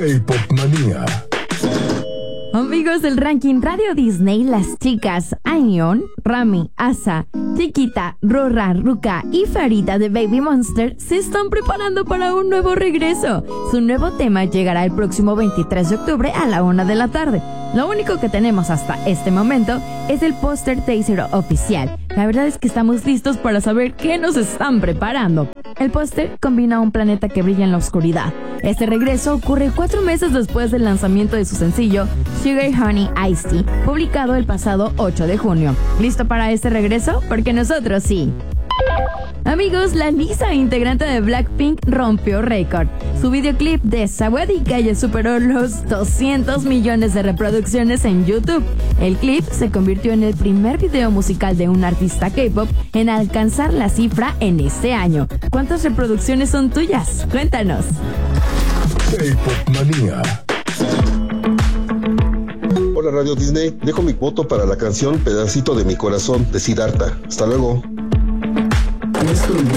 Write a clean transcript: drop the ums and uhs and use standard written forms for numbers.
K-Pop Manía. Amigos del ranking Radio Disney, las chicas Aion, Rami, Asa, Chiquita, Rora, Ruka y Farita de Baby Monster se están preparando para un nuevo regreso. Su nuevo tema llegará el próximo 23 de octubre a la 1 de la tarde. Lo único que tenemos hasta este momento es el póster teaser oficial. La verdad es que estamos listos para saber qué nos están preparando. El póster combina un planeta que brilla en la oscuridad. Este regreso ocurre 4 meses después del lanzamiento de su sencillo Sugar Honey Iced Tea, publicado el pasado 8 de junio. ¿Listo para este regreso? Porque nosotros sí. Amigos, la Lisa, integrante de Blackpink, rompió récord. Su videoclip de Sawadee Calle superó los 200 millones de reproducciones en YouTube. El clip se convirtió en el primer video musical de un artista K-pop en alcanzar la cifra en este año. ¿Cuántas reproducciones son tuyas? Cuéntanos. K-Pop Manía. Hola Radio Disney, dejo mi voto para la canción Pedacito de mi corazón de Siddhartha. Hasta luego.